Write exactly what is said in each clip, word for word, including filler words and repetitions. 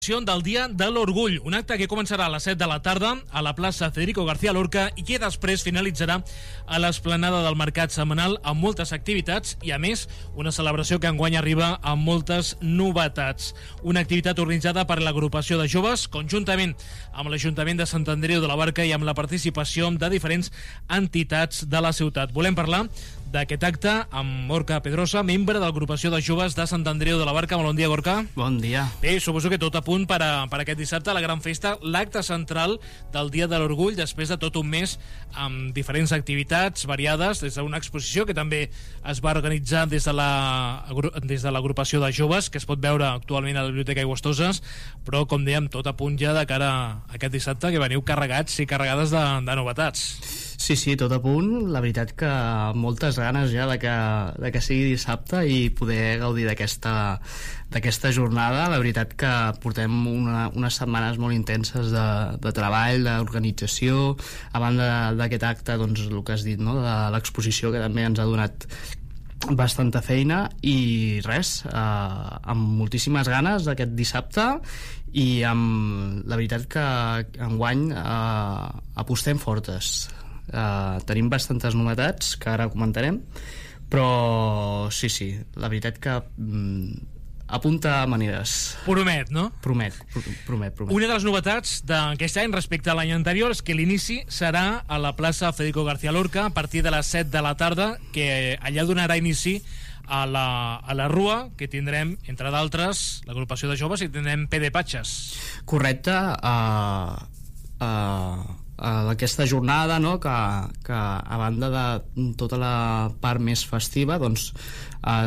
Del Dia de l'Orgull, un acte que començarà a les set de la tarda a la plaça Federico García Lorca i que després finalitzarà a l'esplanada del Mercat Setmanal amb moltes activitats i, a més, una celebració que enguany arriba amb moltes novetats. Una activitat organitzada per l'agrupació de joves, conjuntament amb l'Ajuntament de Sant Andreu de la Barca i amb la participació de diferents entitats de la ciutat. Volem parlar d'aquest acte amb Gorka Pedrosa, membre de l'agrupació de joves de Sant Andreu de la Barca. Bon dia, Gorka. Bon dia. Bé, suposo que tot a punt per, a, per aquest dissabte, la gran festa, l'acte central del Dia de l'Orgull, després de tot un mes amb diferents activitats variades, des d'una exposició que també es va organitzar des de la des de l'agrupació de joves, que es pot veure actualment a la Biblioteca Aigüestoses, però, com dèiem, tot a punt ja de cara a aquest dissabte, que veniu carregats i carregades de, de novetats. Sí, sí, tot a punt. La veritat que moltes ganes ja de que, de que sigui dissabte i poder gaudir d'aquesta d'aquesta jornada. La veritat que portem una, unes setmanes molt intenses de, de treball, d'organització. A banda d'aquest acte, doncs, el que has dit, no?, de l'exposició, que també ens ha donat bastanta feina, i res, eh, amb moltíssimes ganes d'aquest dissabte, i amb la veritat que enguany eh, apostem fortes. Uh, tenim bastantes novetats que ara comentarem, però sí, sí, la veritat que mm, apunta maneres. Promet, no? Promet, promet, promet. Una de les novetats d'aquest any respecte a l'any anterior és que l'inici serà a la plaça Federico García Lorca a partir de les set de la tarda, que allà donarà inici a la, a la rua, que tindrem, entre d'altres, l'agrupació de joves, i tindrem P D Patxes. Correcte. uh, uh, d'aquesta jornada, no?, que, que a banda de tota la part més festiva, doncs eh,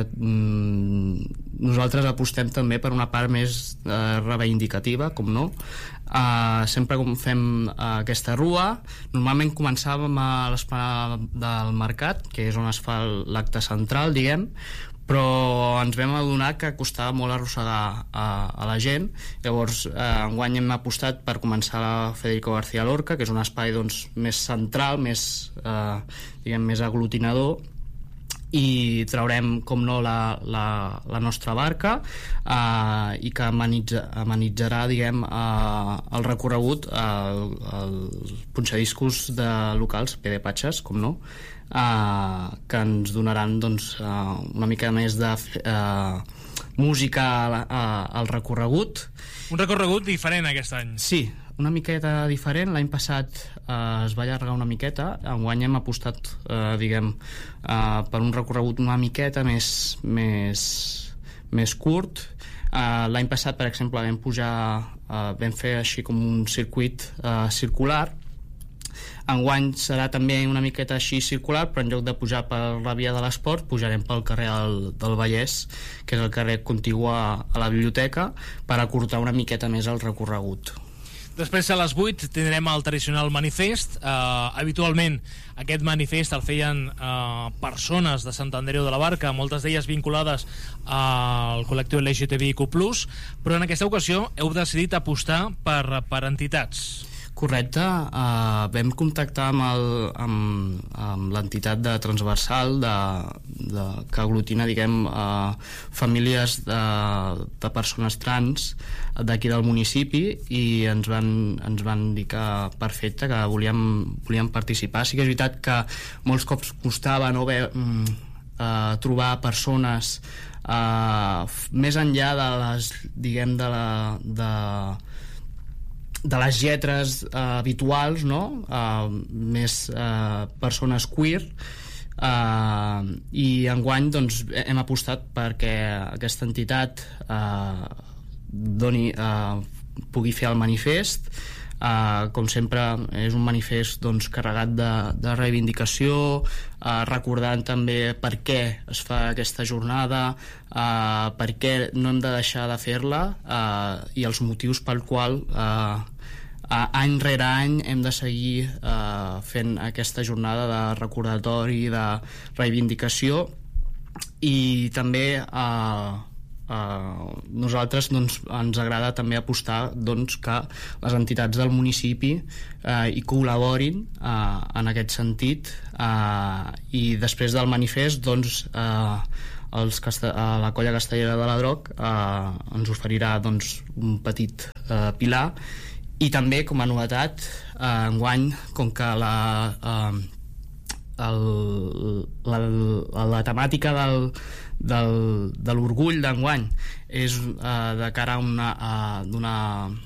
nosaltres apostem també per una part més eh, reivindicativa, com no. Uh, sempre com fem uh, aquesta rua, normalment començàvem a l'esplanada del mercat, que és on es fa l'acte central, diguem, però ens vam adonar que costava molt arrossegar a, a la gent. Llavors eh, enguany hem apostat per començar a Federico García Lorca, que és un espai, doncs, més central, més, eh, diguem, més aglutinador, i traurem, com no, la, la, la nostra barca, eh, i que amenitza, amenitzarà, diguem, eh, el recorregut al eh, punxadiscos de locals, P D Patxes, com no, eh, que ens donaran, doncs, eh, una mica més de eh, música al recorregut. Un recorregut diferent aquest any. Sí, una miqueta diferent. L'any passat eh, es va allargar una miqueta. Enguany hem apostat, eh, diguem, eh, per un recorregut una miqueta més, més, més curt. Eh, l'any passat, per exemple, vam pujar, eh, vam fer així com un circuit eh, circular. Enguany serà també una miqueta així circular, però en lloc de pujar per la via de l'Esport, pujarem pel carrer del, del Vallès, que és el carrer contigu a, a la biblioteca, per acurtar una miqueta més el recorregut. Després, a les vuit, tindrem el tradicional manifest. Uh, habitualment aquest manifest el feien uh, persones de Sant Andreu de la Barca, moltes d'elles vinculades al col·lectiu L G T B I Q plus, però en aquesta ocasió heu decidit apostar per, per entitats. Correcte. Uh, vam contactar amb, el, amb, amb l'entitat de Transversal, de, de, que aglutina, diguem, uh, famílies de, de persones trans d'aquí del municipi, i ens van, ens van dir que perfecte, que volíem, volíem participar. Sí que és veritat que molts cops costava, no, bé, uh, trobar persones uh, més enllà de les, diguem, de la... De, de les lletres eh, habituals, no? Uh, més uh, persones queer, uh, i enguany, doncs, hem apostat perquè aquesta entitat uh, doni, uh, pugui fer el manifest. Uh, com sempre, és un manifest, doncs, carregat de, de reivindicació, uh, recordant també per què es fa aquesta jornada, uh, per què no hem de deixar de fer-la, uh, i els motius pel qual uh, uh, any rere any hem de seguir uh, fent aquesta jornada de recordatori, de reivindicació. I també uh, Uh, nosaltres, doncs, ens agrada també apostar, doncs, que les entitats del municipi uh, hi col·laborin uh, en aquest sentit, uh, i després del manifest, doncs, uh, els casta a la colla castellera de la Droc eh, ens oferirà doncs, un petit eh, pilar, i també com a novetat eh, enguany, com que la, eh, el, la, la, la temàtica del, del, de l'orgull d'enguany és eh, de cara a una, a, d'una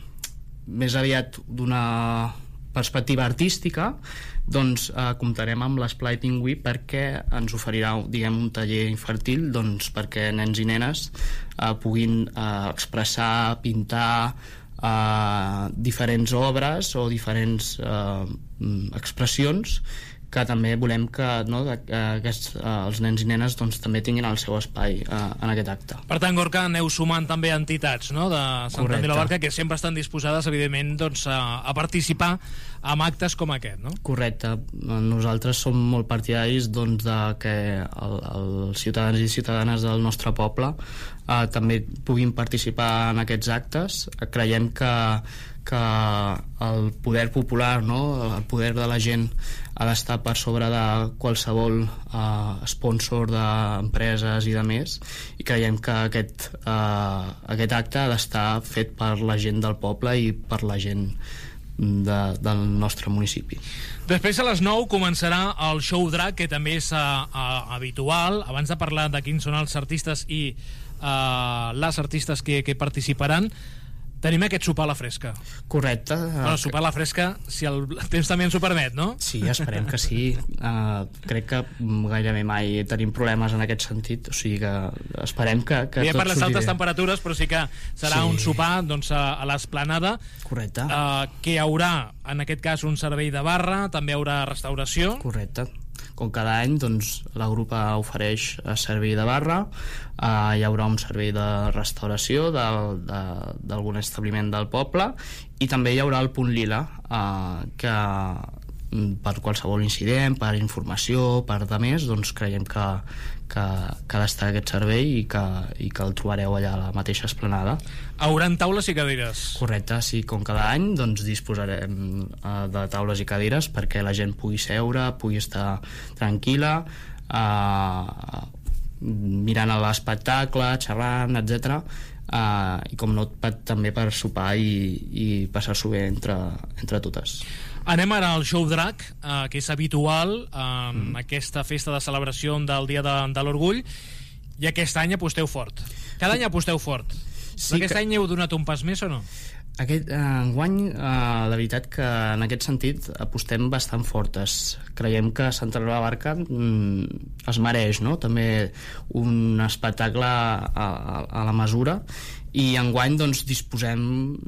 més aviat d'una perspectiva artística, doncs eh, comptarem amb l'Esplai Pingüí perquè ens oferirà, diguem, un taller infantil, doncs, perquè nens i nenes eh, puguin eh, expressar, pintar eh, diferents obres o diferents eh, expressions, que també volem que, no, que aquests, eh, els nens i nenes doncs, també tinguin el seu espai eh, en aquest acte. Per tant, Gorka, aneu sumant també entitats, no?, de Sant Andreu de la Barca, que sempre estan disposades, evidentment, doncs, a, a participar en actes com aquest, no? Correcte. Nosaltres som molt partidaris doncs, de que el, els ciutadans i ciutadanes del nostre poble eh, també puguin participar en aquests actes. Creiem que que el poder popular, no? El poder de la gent ha d'estar per sobre de qualsevol eh, sponsor d'empreses i de més, i creiem que aquest, eh, aquest acte ha d'estar fet per la gent del poble i per la gent de, del nostre municipi. Després a les nou començarà el show drag, que també és uh, uh, habitual. Abans de parlar de quins són els artistes i uh, les artistes que, que participaran, tenim aquest sopar a la fresca. Correcte. Bueno, sopar a la fresca, si el temps també ens ho permet, no? Sí, esperem que sí. Uh, crec que gairebé mai tenim problemes en aquest sentit, o sigui que esperem que, que tot tot per les surti altes bé. temperatures, però sí que serà Sí. un sopar doncs, a, a l'Esplanada. Correcte. Uh, que hi haurà, en aquest cas, un servei de barra, també hi haurà restauració. Correcte. Com cada any, doncs, la grupa ofereix servei de barra, eh, hi haurà un servei de restauració d'algun establiment del poble, i també hi haurà el punt lila, eh, que per qualsevol incident, per informació, per de més, doncs creiem que, que, que ha d'estar aquest servei i que, i que el trobareu allà a la mateixa esplanada. Hauran taules i cadires. Correcte, sí, com cada any doncs disposarem eh, de taules i cadires perquè la gent pugui seure, pugui estar tranquil·la, eh, mirant l'espectacle, xerrant, etcètera. Uh, i com no, també per sopar i, i passar-s'ho bé entre, entre totes. Anem ara al show drag, uh, que és habitual en mm. aquesta festa de celebració del Dia de, de l'Orgull, i aquest any aposteu fort. Cada any aposteu fort. Sí, però aquest que... any heu donat un pas més o no? Aquest, eh, enguany, eh, la veritat que en aquest sentit apostem bastant fortes. Creiem que Sant Andreu de la Barca mm, es mereix, no?, també un espectacle a, a, a la mesura, i enguany doncs, disposem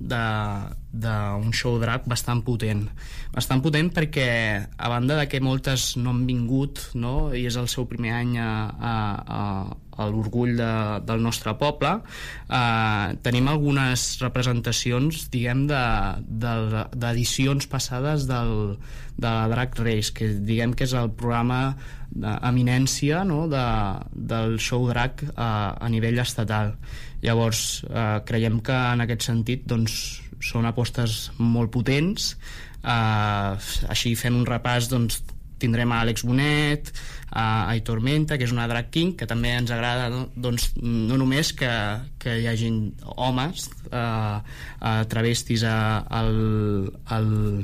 d'un show drag bastant potent. Bastant potent perquè, a banda de que moltes no han vingut, no?, i és el seu primer any a, a, a, a l'orgull de, del nostre poble, eh, tenim algunes representacions, diguem, d'edicions de, passades del, de la Drag Race, que diguem que és el programa d'eminència, no?, de, del show drag a, a nivell estatal. Llavors, eh, creiem que en aquest sentit doncs, són apostes molt potents. Eh, així, fent un repàs, doncs, tindrem a Àlex Bonet, a Aitor Menta, que és una drag king, que també ens agrada, no, doncs, no només que, que hi hagin homes eh, eh, travestis a, al, al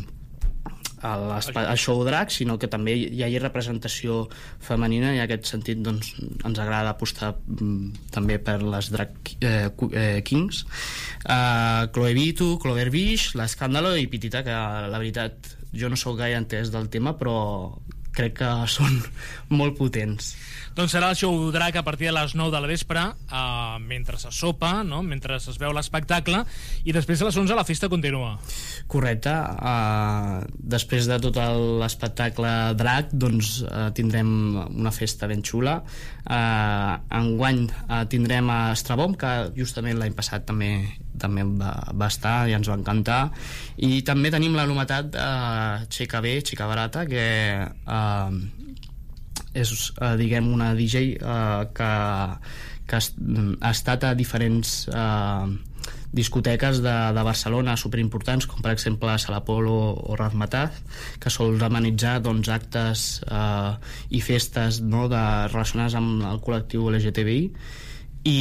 al show drag, sinó que també hi hagi representació femenina, i en aquest sentit doncs, ens agrada apostar mm, també per les drag eh, eh, kings, eh, Chloe Vitu, Clover Bish, l'Escàndalo i Pitita, que la veritat jo no sóc gaire entès del tema, però crec que són molt potents. Doncs serà el show drag a partir de les nou de la vespre, eh, mentre se sopa, no?, mentre es veu l'espectacle, i després a les onze la festa continua. Correcte. Uh, després de tot l'espectacle drag, doncs uh, tindrem una festa ben xula. Uh, enguany uh, tindrem a Estrabom, que justament l'any passat també també va, va estar i ens va encantar, i també tenim la novetat de Xica B, Xica Barata, que uh, és, uh, diguem, una D J uh, que, que ha estat a diferents uh, discoteques de, de Barcelona superimportants, com per exemple Salapolo o Razmataz, que sols amenitzar doncs, actes eh, i festes, no, de, relacionades amb el col·lectiu L G T B I, i,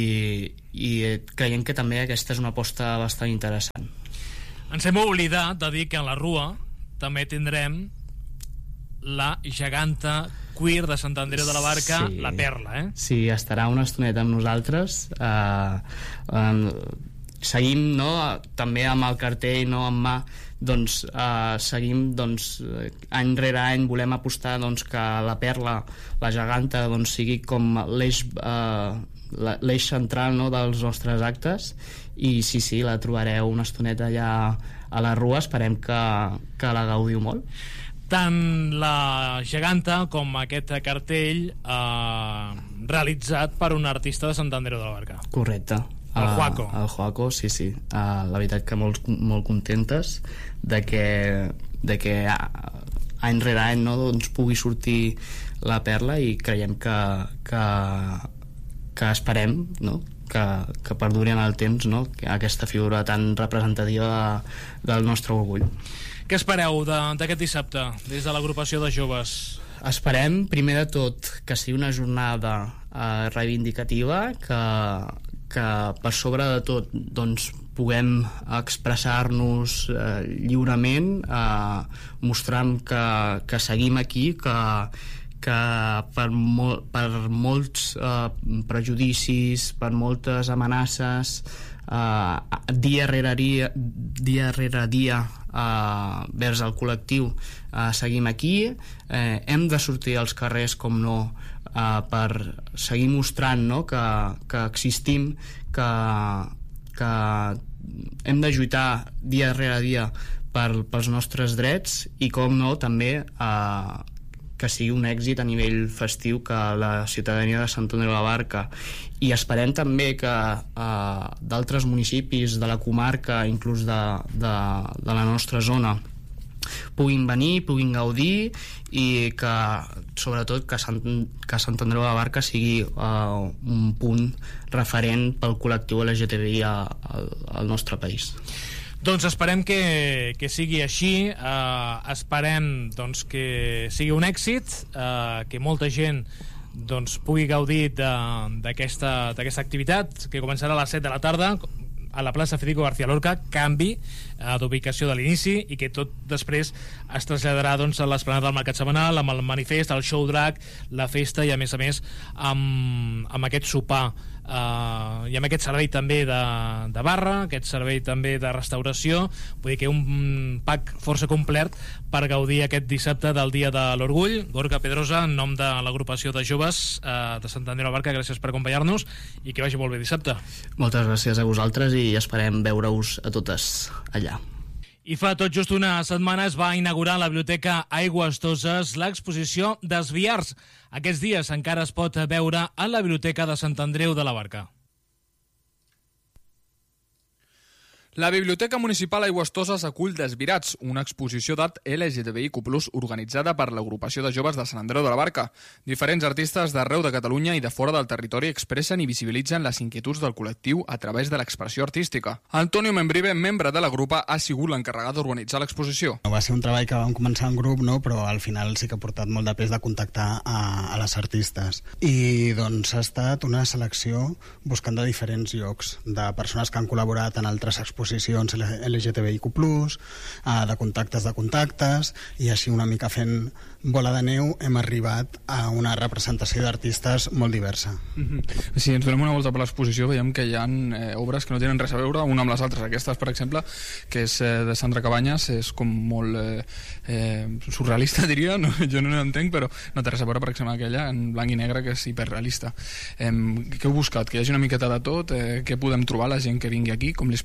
i creiem que també aquesta és una aposta bastant interessant. Ens hem oblidat de dir que a la Rua també tindrem la geganta queer de Sant Andreu de la Barca, sí, la Perla, eh? Sí, estarà una estoneta amb nosaltres. Uh, uh, seguim, no?, també amb el cartell, no?, en mà, doncs uh, seguim, doncs, any rere any volem apostar, doncs, que la Perla, la geganta, doncs, sigui com l'eix uh, l'eix central, no?, dels nostres actes, i sí, sí, la trobareu una estoneta allà a la Rua. Esperem que, que la gaudiu molt. Tant la geganta com aquest cartell eh, realitzat per un artista de Sant Andreu de la Barca. Correcte. El Juaco. Uh, el Juaco, sí, sí. Uh, la veritat que molt, molt contentes de que, de que uh, any rere any, no, doncs, pugui sortir la Perla, i creiem que, que, que esperem, no?, que, que perduri en el temps, no?, aquesta figura tan representativa de, del nostre orgull. Què espereu d'aquest dissabte des de l'agrupació de joves? Esperem, primer de tot, que sigui una jornada eh, reivindicativa, que, que per sobre de tot, doncs, puguem expressar-nos eh, lliurement, eh, mostrant que, que seguim aquí, que, que per, mol, per molts eh, prejudicis, per moltes amenaces, Uh, dia rere dia, dia rere dia uh, vers el col·lectiu, uh, seguim aquí. Uh, hem de sortir als carrers, com no, uh, per seguir mostrant, no?, que, que existim, que, que hem de lluitar dia rere dia per, pels nostres drets, i com no, també uh, que sigui un èxit a nivell festiu, que la ciutadania de Sant Andreu de la Barca, i esperem també que eh, d'altres municipis de la comarca, inclús de, de, de la nostra zona, puguin venir, puguin gaudir, i que sobretot que Sant, que Sant Andreu de la Barca sigui eh, un punt referent pel col·lectiu L G T B I al, al nostre país. Doncs esperem que, que sigui així, eh, esperem, doncs, que sigui un èxit, eh, que molta gent, doncs, pugui gaudir d'aquesta d'aquesta activitat, que començarà a les set de la tarda a la plaça Federico García Lorca, canvi eh, d'ubicació de l'inici, i que tot després es traslladarà, doncs, a l'esplanada del Mercat Setmanal, amb el manifest, el show drag, la festa, i a més a més amb, amb aquest sopar Uh, i amb aquest servei també de, de barra, aquest servei també de restauració. Vull dir que un pack força complet per gaudir aquest dissabte del Dia de l'Orgull. Gorka Pedrosa, en nom de l'agrupació de joves uh, de Sant Andreu de la Barca, gràcies per acompanyar-nos, i que vagi molt bé dissabte. Moltes gràcies a vosaltres, i esperem veure-us a totes allà. I fa tot just una setmana es va inaugurar a la Biblioteca Aigües Toses l'exposició Desviars. Aquests dies encara es pot veure a la Biblioteca de Sant Andreu de la Barca. La Biblioteca Municipal Aigües Toses acull Desvirats, una exposició d'art L G T B I Q plus, organitzada per l'agrupació de joves de Sant Andreu de la Barca. Diferents artistes d'arreu de Catalunya i de fora del territori expressen i visibilitzen les inquietuds del col·lectiu a través de l'expressió artística. Antonio Membrive, membre de la grupa, ha sigut l'encarregat d'organitzar l'exposició. Va ser un treball que vam començar en grup, no? Però al final sí que ha portat molt de pes de contactar a, a les artistes. I doncs ha estat una selecció buscant de diferents llocs, de persones que han col·laborat en altres exposicions exposicions L G T B I Q plus, de contactes de contactes, i així una mica fent bola de neu hem arribat a una representació d'artistes molt diversa. Mm-hmm. Si ens donem una volta per l'exposició veiem que hi ha eh, obres que no tenen res a veure una amb les altres. Aquestes, per exemple, que és eh, de Sandra Cabanyes, és com molt eh, eh, surrealista, diria, no? Jo no l'entenc, però no té res a veure, per exemple, aquella en blanc i negre, que és hiperrealista. Eh, què heu buscat? Que hi hagi una miqueta de tot? Eh, què podem trobar la gent que vingui aquí? Com li explicaries?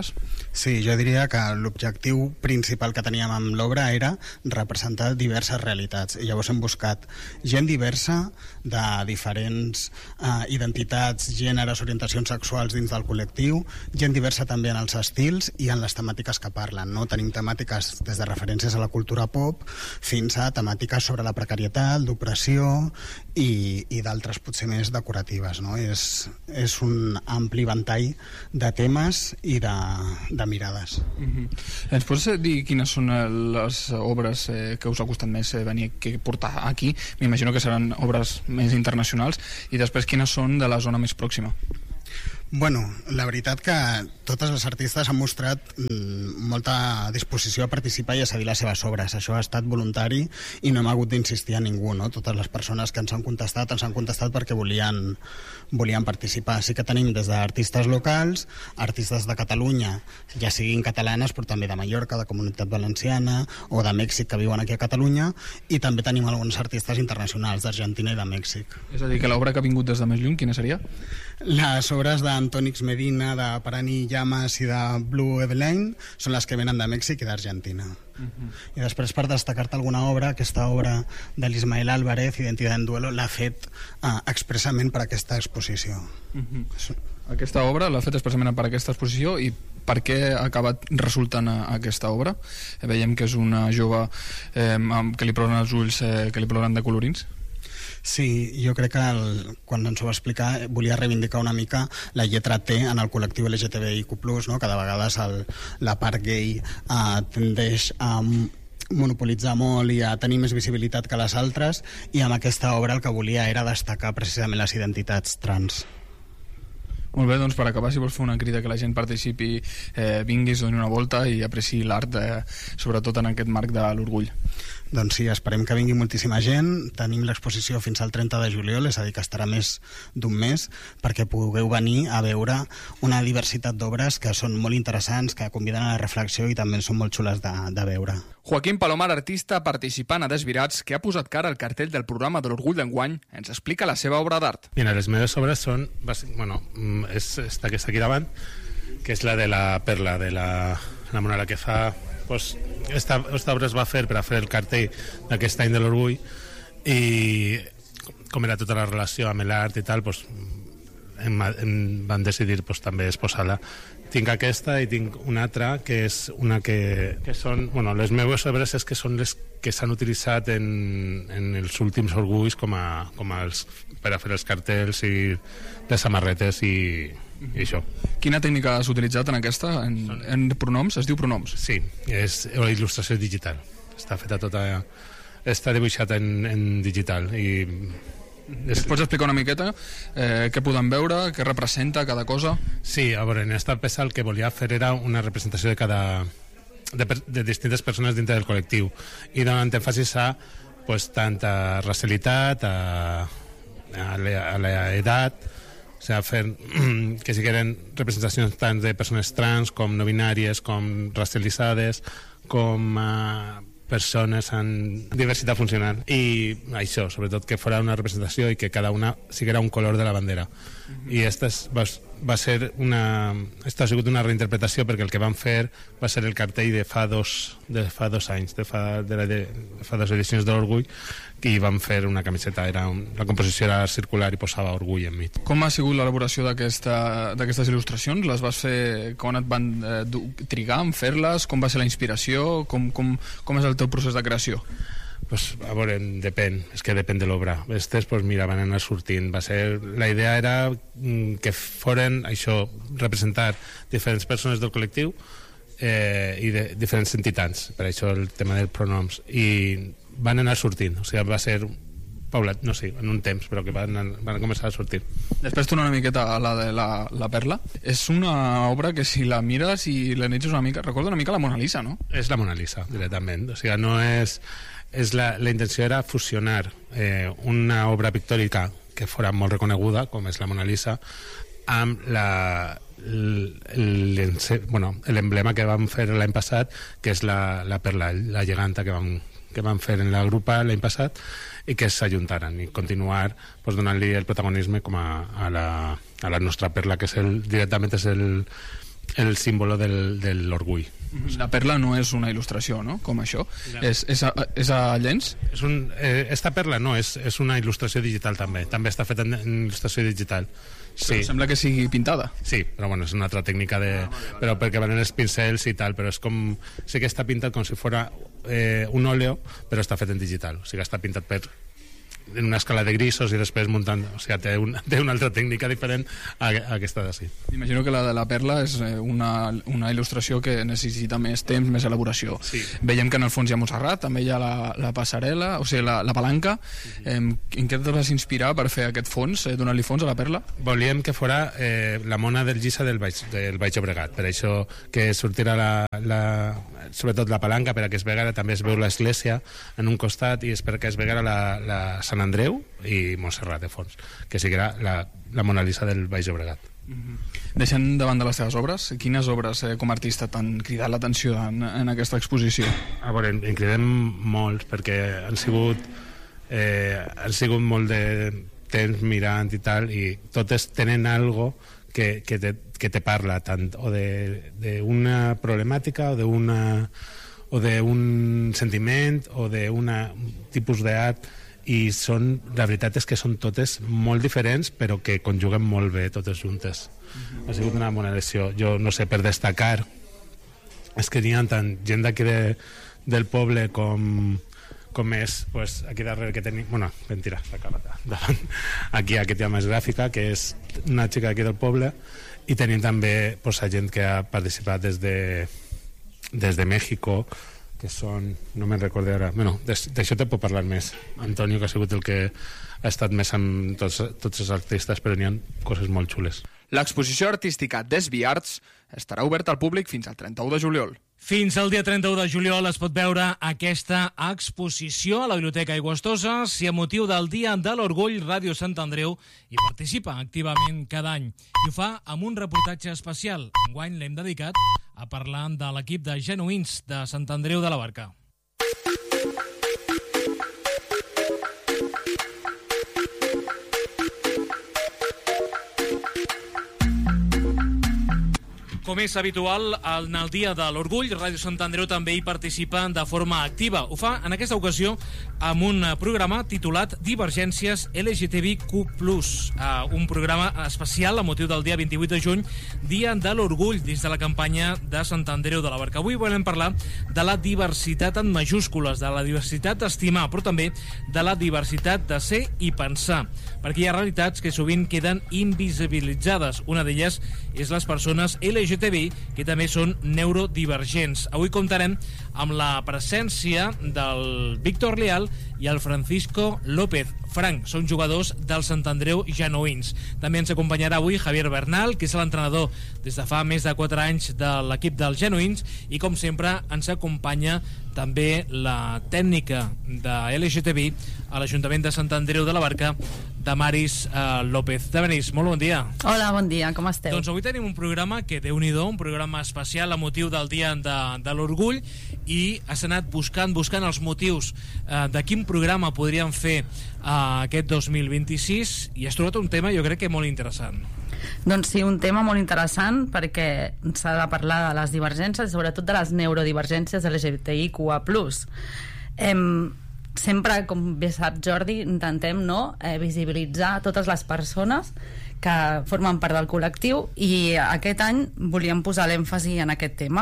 artistes. Sí, jo diria que l'objectiu principal que teníem amb l'obra era representar diverses realitats. I llavors hem buscat gent diversa de diferents eh, identitats, gèneres, orientacions sexuals dins del col·lectiu, gent diversa també en els estils i en les temàtiques que parlen, no? Tenim temàtiques des de referències a la cultura pop fins a temàtiques sobre la precarietat, l'opressió i, i d'altres potser més decoratives, no? És, és un ampli ventall de temes i de, de mirades. Mm-hmm. Ens pots dir quines són les obres eh, que us ha costat més eh, venir que portar aquí? M'imagino que seran obres més internacionals, i després quines són de la zona més pròxima? Bueno, la veritat que totes les artistes han mostrat mm, molta disposició a participar i a cedir les seves obres. Això ha estat voluntari i no hem hagut d'insistir a ningú, no? Totes les persones que ens han contestat ens han contestat perquè volien, volien participar. Sí que tenim des d'artistes locals, artistes de Catalunya, ja siguin catalanes, però també de Mallorca, de Comunitat Valenciana o de Mèxic, que viuen aquí a Catalunya, i també tenim alguns artistes internacionals d'Argentina i de Mèxic. És a dir, que l'obra que ha vingut des de més lluny, quina seria? Les obres d'Antònix Medina, de Parani Llamas i de Blue Eveline són les que venen de Mèxic i d'Argentina. Uh-huh. I després, per destacar-te alguna obra, aquesta obra de l'Ismael Álvarez, Identidad en Duelo, l'ha fet eh, expressament per aquesta exposició. Uh-huh. Aquesta obra l'ha fet expressament per aquesta exposició, i per què ha acabat resultant a, a aquesta obra? Eh, veiem que és una jove eh, que li ploren els ulls, eh, que li ploren de colorins. Sí, jo crec que el, quan ens ho va explicar volia reivindicar una mica la lletra T en el col·lectiu L G T B I Q plus, no? Que de vegades el, la part gay eh, tendeix a monopolitzar molt i a tenir més visibilitat que les altres, i amb aquesta obra el que volia era destacar precisament les identitats trans. Molt bé, doncs per acabar, si vols fer una crida que la gent participi, eh, vinguis, doni una volta i apreciï l'art, eh, sobretot en aquest marc de l'orgull. Doncs sí, esperem que vingui moltíssima gent. Tenim l'exposició fins al trenta de juliol, és a dir, que estarà més d'un mes, perquè pugueu venir a veure una diversitat d'obres que són molt interessants, que conviden a la reflexió i també són molt xules de, de veure. Joaquim Palomar, artista participant a Desvirats, que ha posat cara al cartell del programa de l'Orgull d'enguany, ens explica la seva obra d'art. Mira, les meves obres són... Bueno, és esta que està aquí davant, que és la de la Perla, de la, la monara que fa... Pues, esta, esta obra es va fer per a fer el cartell d'aquest any de l'Orgull, i com era tota la relació amb l'art i tal, pues, em, em van decidir pues, també exposar-la. Tinc aquesta i tinc una altra que és una que, que són, bueno, les meves obres és que són les que s'han utilitzat en, en els últims orgulls com a, com a els, per a fer els cartells i les samarretes i, i això. Quina tècnica has utilitzat en aquesta? En, en pronoms? Es diu pronoms? Sí, és la il·lustració digital. Està feta tota... Està dibuixat en, en digital i... Es pots explicar una miqueta eh, què podem veure, què representa cada cosa? Sí, a veure, en esta peça el que volia fer era una representació de cada de, de distintes persones dintre del col·lectiu i donant èmfasis a pues, tant a racialitat, a, a l'edat, o sigui, fer que siguin representacions tant de persones trans com no binàries, com racialitzades, com a persones amb diversitat funcional, i això, sobretot que fora una representació i que cada una siguera un color de la bandera. Mm-hmm. I esta és, va, va ser una esta ha sigut una reinterpretació, perquè el que van fer va ser el cartell de fa dos, de fa dos anys de fa, de la, de, de fa dos edicions de l'Orgull, i van fer una camiseta, era un, la composició era circular i posava Orgull enmig. Com ha sigut l'elaboració d'aquestes il·lustracions? Les vas fer, quan et van eh, trigar en fer-les? Com va ser la inspiració? Com, com, com és el teu procés de creació? Pues, a veure, depèn, és que depèn de l'obra. Estes, pues, mira, van anar sortint. Va ser, la idea era que foren, això, representar diferents persones del col·lectiu eh, i de diferents entitats, per això el tema dels pronoms, i van anar sortint, o sigui, va ser paulat, no sé, en un temps, però que van, van començar a sortir. Després torna una miqueta a la de la, la Perla. És una obra que si la mires i l'analitzes una mica, recorda una mica la Mona Lisa, no? És la Mona Lisa, directament, o sigui, no és... és la, la intenció era fusionar eh, una obra pictòrica que fora molt reconeguda, com és la Mona Lisa, amb la l'emblema que vam fer l'any passat, que és la, la Perla, la geganta que vam, que vam fer en la grupa l'any passat, i que s'ajuntaren i continuar pues, donant-li el protagonisme com a, a, la, a la nostra Perla, que és el, directament és el el símbolo del, de l'orgull. La perla no és una il·lustració, no? Com això. No. És, és, a, és a llenç? És un, eh, esta perla no, és, és una il·lustració digital també. També està feta en, en il·lustració digital. Sí. Però sembla que sigui pintada. Sí, però bueno, és una altra tècnica de... Però perquè van els pincels i tal, però és com... Sí que està pintat com si fora eh, un óleo, però està fet en digital. O sigui, està pintat per en una escala de grisos i després muntant, o sigui, té, un, té una altra tècnica diferent a, a aquesta d'ací. Imagino que la de la perla és una, una il·lustració que necessita més temps, més elaboració. Sí. Veiem que en el fons hi ha Montserrat, també hi ha la, la passarel·la, o sigui, la, la palanca. Uh-huh. eh, en què et vas inspirar per fer aquest fons, eh, donar-li fons a la perla? Volíem que fora eh, la mona del Lliça del Baix, del Baix Llobregat, per això que sortirà la, la, sobretot la palanca, per a que es vegara, també es veu l'església en un costat i és perquè es vegara la, la Sant Andreu i Montserrat de fons, que siguera la, la Mona Lisa del Baix Llobregat. Mm-hmm. Deixant davant de les teves obres, quines obres eh, com a artista t'han cridat l'atenció en, en aquesta exposició? A veure, en, en cridem molts perquè han sigut eh, han sigut molt de temps mirant i tal, i totes tenen algo que, que, te, que te parla tant o d'una problemàtica o d'una o d'un sentiment o d'un tipus d'art, i són, la veritat és que són totes molt diferents però que conjuguen molt bé totes juntes. Uh-huh. Ha sigut una bona elecció. Jo no sé, per destacar és que n'hi ha tant gent d'aquí de, del poble com, com és pues, aquí darrere que tenim, bueno, mentira, s'acaba davant, aquí aquest hi ha més gràfica, que és una xica d'aquí del poble, i tenim també pues, gent que ha participat des de, des de México, que són, no me'n recordo ara, bueno, d'això te puc parlar més, Antonio, que ha sigut el que ha estat més amb tots, tots els artistes, però n'hi ha coses molt xules. L'exposició artística Desviarts estarà oberta al públic fins al trenta-u de juliol. Fins al dia trenta-u de juliol es pot veure aquesta exposició a la Biblioteca Aigüestosa. Si a motiu del Dia de l'Orgull, Ràdio Sant Andreu hi participa activament cada any. I ho fa amb un reportatge especial. Enguany l'hem dedicat a parlar de l'equip de genuïns de Sant Andreu de la Barca. Com és habitual, en el Dia de l'Orgull, Ràdio Sant Andreu també hi participa de forma activa. Ho fa, en aquesta ocasió, amb un programa titulat Divergències L G T B Q plus, uh, un programa especial a motiu del dia vint-i-vuit de juny, Dia de l'Orgull, dins de la campanya de Sant Andreu de la Barca. Avui volem parlar de la diversitat en majúscules, de la diversitat d'estimar, però també de la diversitat de ser i pensar, perquè hi ha realitats que sovint queden invisibilitzades. Una d'elles és les persones L G T B, que també són neurodivergents. Avui comptarem amb la presència del Víctor Leal i el Francisco López. Frank, són jugadors del Sant Andreu Genuïns. També ens acompanyarà avui Javier Bernal, que és l'entrenador des de fa més de quatre anys de l'equip dels Genuïns, i com sempre ens acompanya també la tècnica de L G T B a l'Ajuntament de Sant Andreu de la Barca, Damaris eh, López. Damaris, molt bon dia. Hola, bon dia, com esteu? Doncs avui tenim un programa que, Déu-n'hi-do, un programa especial a motiu del Dia de, de l'Orgull, i has anat buscant, buscant els motius eh, de quin programa podríem fer eh, aquest dos mil vint-i-sis, i has trobat un tema jo crec que molt interessant. Doncs sí, un tema molt interessant perquè s'ha de parlar de les divergències, sobretot de les neurodivergències L G B T I Q A plus. Em, sempre, com bé sap Jordi, intentem no, eh, visibilitzar totes les persones que formen part del col·lectiu, i aquest any volíem posar l'èmfasi en aquest tema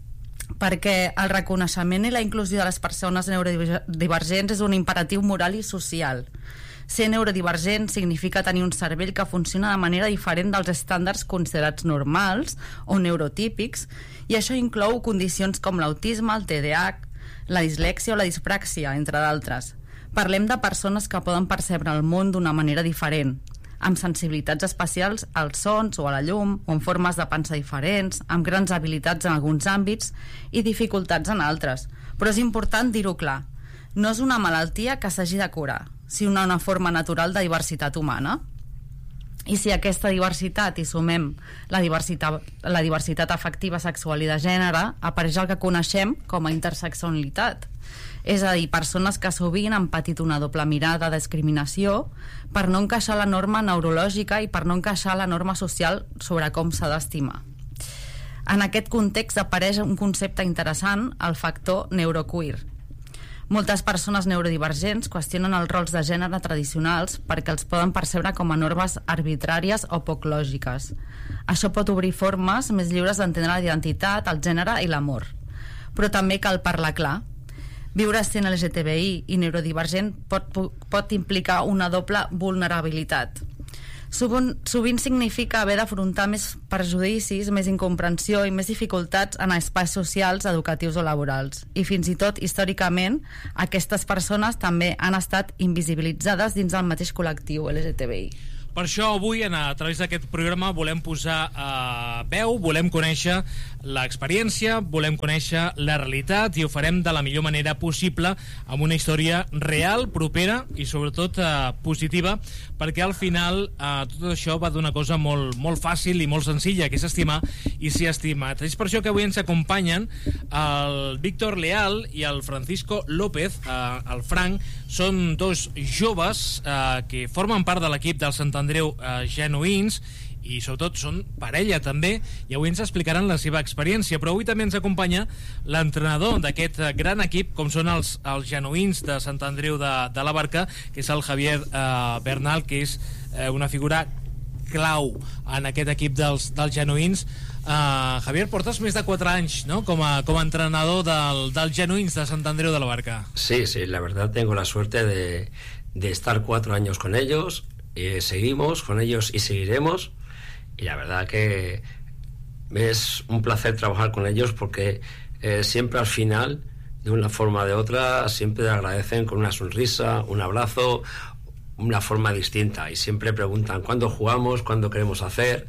perquè el reconeixement i la inclusió de les persones neurodivergents és un imperatiu moral i social. Ser neurodivergent significa tenir un cervell que funciona de manera diferent dels estàndards considerats normals o neurotípics, i això inclou condicions com l'autisme, el T D A H, la dislèxia o la dispràxia, entre d'altres. Parlem de persones que poden percebre el món d'una manera diferent, amb sensibilitats especials als sons o a la llum, o en formes de pensar diferents, amb grans habilitats en alguns àmbits i dificultats en altres. Però és important dir-ho clar, no és una malaltia que s'hagi de curar, sinó una forma natural de diversitat humana. I si a aquesta diversitat hi sumem la diversitat, la diversitat afectiva, sexual i de gènere, apareix el que coneixem com a interseccionalitat. És a dir, persones que sovint han patit una doble mirada de discriminació per no encaixar la norma neurològica i per no encaixar la norma social sobre com s'ha d'estimar. En aquest context apareix un concepte interessant, el factor neuroqueer. Moltes persones neurodivergents qüestionen els rols de gènere tradicionals perquè els poden percebre com a normes arbitràries o poc lògiques. Això pot obrir formes més lliures d'entendre la identitat, el gènere i l'amor. Però també cal parlar clar. Viure sent L G T B I i neurodivergent pot, pot implicar una doble vulnerabilitat. Sovint, sovint significa haver d'afrontar més prejudicis, més incomprensió i més dificultats en espais socials, educatius o laborals. I fins i tot, històricament, aquestes persones també han estat invisibilitzades dins del mateix col·lectiu L G T B I. Per això avui, a través d'aquest programa, volem posar a veu, volem conèixer l'experiència, volem conèixer la realitat i ho farem de la millor manera possible amb una història real, propera i sobretot eh, positiva, perquè al final eh, tot això va d'una cosa molt, molt fàcil i molt senzilla, que és estimar i ser estimat. És per això que avui ens acompanyen el Víctor Leal i el Francisco López, eh, el Frank. Són dos joves eh, que formen part de l'equip del Sant Andreu eh, Genuïns i sobretot són parella també, i avui ens explicaran la seva experiència. Però avui també ens acompanya l'entrenador d'aquest gran equip, com són els, els Genuïns de Sant Andreu de, de la Barca, que és el Javier eh, Bernal, que és eh, una figura clau en aquest equip dels, dels Genuïns. Uh, Javier, portes més de quatre anys, ¿no?, com a, com a entrenador del, del Genuïns de Sant Andreu de la Barca. Sí, sí, la verdad tengo la suerte de, de estar cuatro años con ellos, eh, seguimos con ellos y seguiremos, y la verdad que es un placer trabajar con ellos porque eh, siempre al final, de una forma o de otra, siempre te agradecen con una sonrisa, un abrazo, una forma distinta, y siempre preguntan cuándo jugamos, cuándo queremos hacer.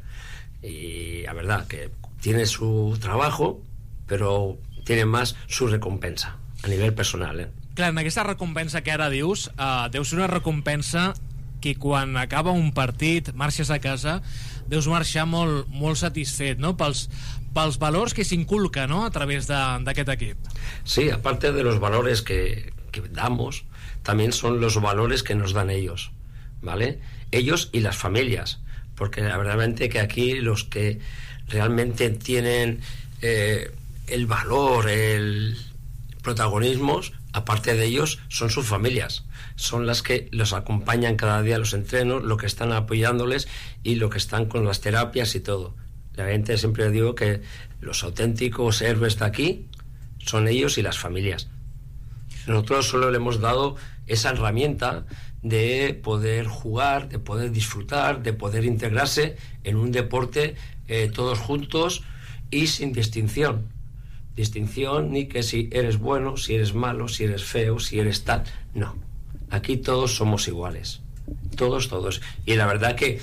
Y la verdad que tiene su trabajo, però tiene más su recompensa a nivell personal, eh? Clar, en aquesta recompensa que ara dius, uh, deu ser una recompensa que quan acaba un partit, marxes a casa, deus marxar molt, molt satisfet, no?, pels, pels valors que s'inculca, no?, a través d'aquest equip. Sí, aparte de los valores que, que damos, también son los valores que nos dan ellos, ¿vale? Ellos y las familias. Porque la verdad que aquí los que realmente tienen eh, el valor, el protagonismo, aparte de ellos, son sus familias. Son las que los acompañan cada día a los entrenos, lo que están apoyándoles y lo que están con las terapias y todo. La gente siempre digo que los auténticos héroes de aquí son ellos y las familias. Nosotros solo le hemos dado esa herramienta de poder jugar, de poder disfrutar, de poder integrarse en un deporte eh, todos juntos y sin distinción. Distinción ni que si eres bueno, si eres malo, si eres feo, si eres tal. No. Aquí todos somos iguales. Todos, todos. Y la verdad que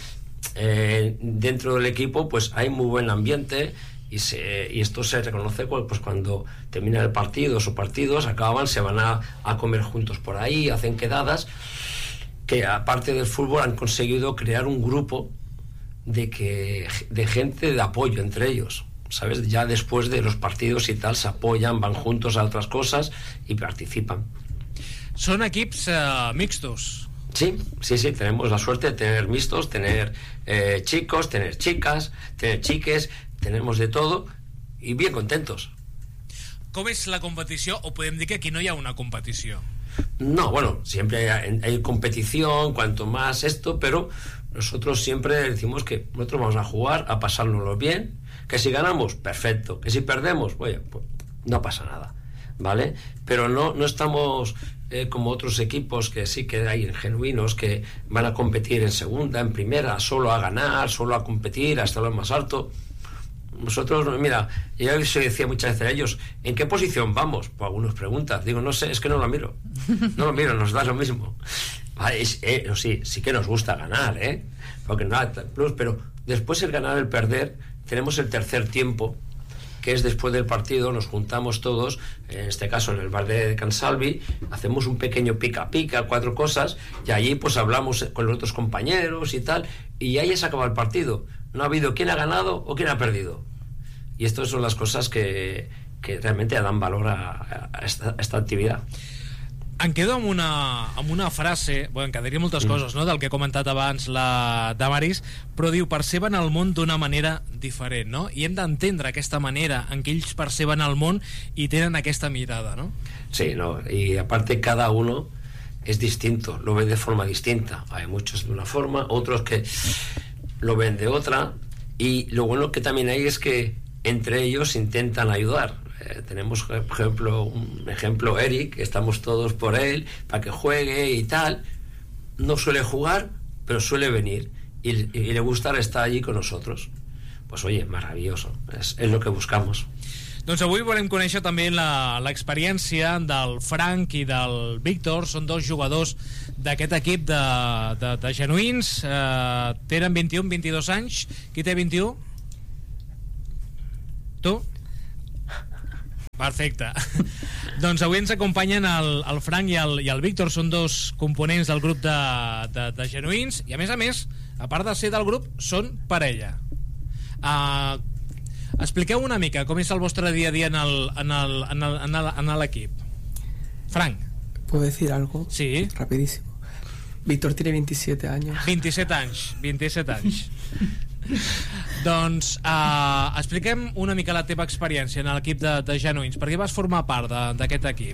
eh, dentro del equipo pues hay muy buen ambiente. Y, se, y esto se reconoce pues cuando termina el partido, sus partidos acaban, se van a, a comer juntos por ahí, hacen quedadas, que aparte del fútbol han conseguido crear un grupo de, que, de gente de apoyo entre ellos, ¿sabes? Ya después de los partidos y tal se apoyan, van juntos a otras cosas y participan. ¿Son equipos uh, mixtos? Sí, sí, sí, tenemos la suerte de tener mixtos, tener eh, chicos, tener chicas, tener chiques, tenemos de todo y bien contentos. ¿Cómo es la competición? O podemos decir que aquí no hay una competición. No, bueno, siempre hay, hay competición, cuanto más esto, pero nosotros siempre decimos que nosotros vamos a jugar, a pasárnoslo bien, que si ganamos, perfecto, que si perdemos, oye, pues no pasa nada, ¿vale? Pero no, no estamos eh, como otros equipos que sí que hay genuinos que van a competir en segunda, en primera, solo a ganar, solo a competir hasta lo más alto. Nosotros, mira, yo se decía muchas veces a ellos, ¿en qué posición vamos? Pues algunos preguntan, digo, no sé, es que no lo miro, no lo miro, nos da lo mismo. Vale, es, eh, sí, sí que nos gusta ganar, ¿eh? Porque nada, plus, pero después el ganar, el perder, tenemos el tercer tiempo, que es después del partido, nos juntamos todos, en este caso en el bar de Cansalvi, hacemos un pequeño pica pica, cuatro cosas, y allí pues hablamos con los otros compañeros y tal, y ahí se acaba el partido. No ha habido quién ha ganado o quién ha perdido. Y estas son las cosas que, que realmente dan valor a, a, esta, a esta actividad. Em quedo amb una, amb una frase, bueno, em quedaria moltes mm. coses, no?, del que ha comentat abans la Damaris, però diu, perceben el món d'una manera diferent, no? I hem d'entendre aquesta manera en què ells perceben el món i tenen aquesta mirada, ¿no? Sí, no, y aparte cada uno es distinto, lo ve de forma distinta. Hay muchos de una forma, otros que lo ven de otra, y lo bueno que también hay es que entre ellos intentan ayudar. Eh, tenemos, por ejemplo, un ejemplo, Eric, estamos todos por él para que juegue y tal. No suele jugar, pero suele venir y, y le gusta estar allí con nosotros. Pues oye, maravilloso, es, es lo que buscamos. Doncs avui volem conèixer també l'experiència del Frank i del Víctor. Són dos jugadors d'aquest equip de, de, de genuïns. Eh, tenen vint-i-un, vint-i-dos anys. Qui té vint-i-u? Tu? Perfecte. Doncs avui ens acompanyen el, el Frank i el, i el Víctor. Són dos components del grup de, de, de genuïns i a més a més, a part de ser del grup, són parella. Uh, expliqueu una mica com és el vostre dia a dia en el, en el, en el, en el, en l'equip. Frank. ¿Puedo decir algo? Sí. Rapidísimo. Víctor tiene veintisiete años. veintisiete anys. veintisiete anys. Doncs uh, expliquem una mica la teva experiència en l'equip de, de genuïns. Per què vas formar part d'aquest equip?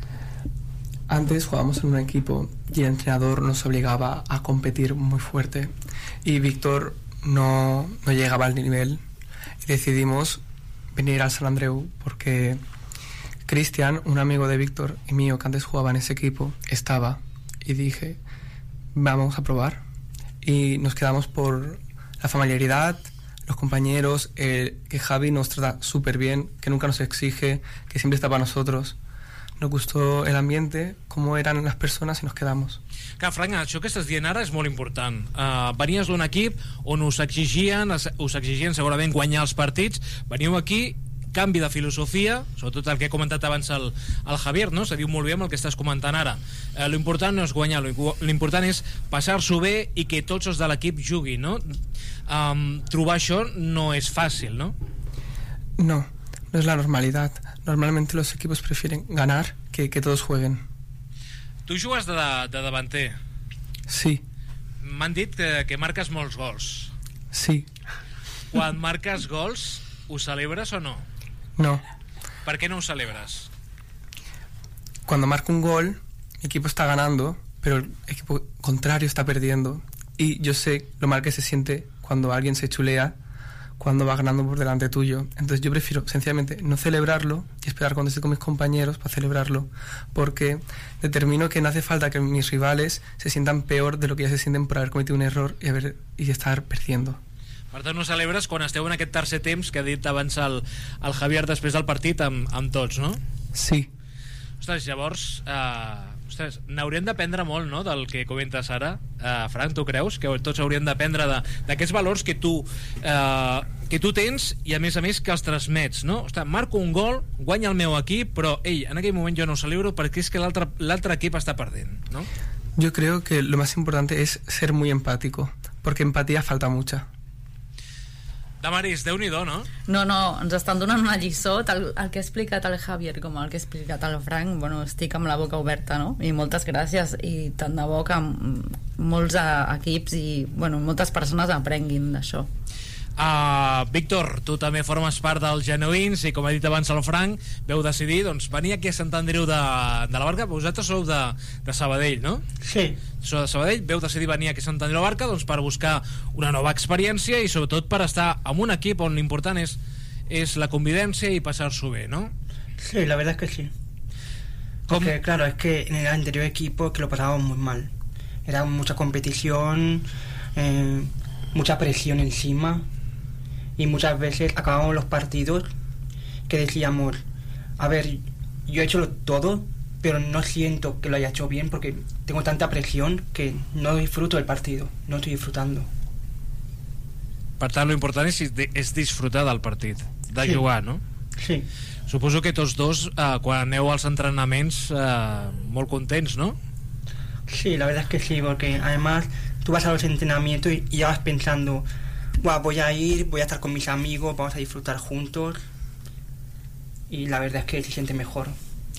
Antes jugábamos en un equipo y el entrenador nos obligaba a competir muy fuerte y Víctor no, no llegaba al nivel y decidimos venir al San Andreu porque Cristian, un amigo de Víctor y mío que antes jugaba en ese equipo, estaba y dije, vamos a probar, y nos quedamos por la familiaridad, los compañeros, eh, que Javi nos trata súper bien, que nunca nos exige, que siempre está para nosotros. Nos gustó el ambiente, cómo eran las personas y nos quedamos. Clar, Frank, això que estàs dient ara és molt important. Uh, venies d'un equip on us exigien, us exigien segurament guanyar els partits, veniu aquí, canvi de filosofia, sobretot el que he comentat abans el, el Javier, no? Se diu molt bé amb el que estàs comentant ara. Uh, l'important no és guanyar, l'important és passar-s'ho bé i que tots els de l'equip juguin, no? Um, trobar això no és fàcil, ¿no? No, no es la normalidad. Normalmente los equipos prefieren ganar que, que todos jueguen. Tu jugues de, de davanter. Sí. M'han dit que, que marques molts gols. Sí. Quan marques gols, ho celebres o no? No. ¿Per qué no os celebras? Cuando marco un gol, mi equipo está ganando, pero el equipo contrario está perdiendo. Y yo sé lo mal que se siente cuando alguien se chulea, cuando va ganando por delante tuyo. Entonces yo prefiero sencillamente no celebrarlo y esperar cuando esté con mis compañeros para celebrarlo, porque determino que no hace falta que mis rivales se sientan peor de lo que ya se sienten por haber cometido un error y, haber, y estar perdiendo. Per tant, no celebres quan esteu en aquest tercer temps que ha dit abans el, el Javier després del partit amb, amb tots, no? Sí. Ostres, llavors, uh, ostres, n'hauríem d'aprendre molt, no?, del que comentes ara. Uh, Frank, tu creus que tots hauríem d'aprendre d'aquests valors que tu, uh, que tu tens i, a més a més, que els transmets, no? Ostres, marco un gol, guanya el meu equip, però, ei, en aquell moment jo no ho celebro perquè és que l'altre l'altre equip està perdent, no? Yo creo que lo más importante es ser muy empático, porque empatía falta mucha. Damaris, Déu-n'hi-do, no? No, no, ens estan donant una lliçó, tal, el que ha explicat el Javier com el que ha explicat el Frank, bueno, estic amb la boca oberta, no? I moltes gràcies, i tant de bo que molts equips i, bueno, moltes persones aprenguin d'això. Uh, Víctor, tu també formes part dels genuïns i, com ha dit abans el Frank, veu decidir doncs, venir aquí a Sant Andreu de, de la Barca. Vosaltres sou de, de Sabadell, no? Sí. Sou de Sabadell, veu decidir venir aquí a Sant Andreu de la Barca doncs, per buscar una nova experiència i sobretot per estar en un equip on l'important és, és la convivència y pasar-s'ho bé, ¿no? Sí, la verdad es que sí. Porque, claro, es que en el anterior equipo que lo pasábamos muy mal. Era mucha competición, eh, mucha presión encima. Y muchas veces acabamos los partidos que decíamos, a ver, yo he hecho todo, pero no siento que lo haya hecho bien porque tengo tanta presión que no disfruto del partido, no estoy disfrutando. Per tant, l'important és, és disfrutar del partit, de sí. jugar, no? Sí. Suposo que tots dos, eh, quan aneu als entrenaments, eh, molt contents, ¿no? Sí, la verdad es que sí, porque además tú vas a los entrenamientos y, y ya vas pensando, bueno, voy a ir, voy a estar con mis amigos, vamos a disfrutar juntos, y la verdad es que se siente mejor.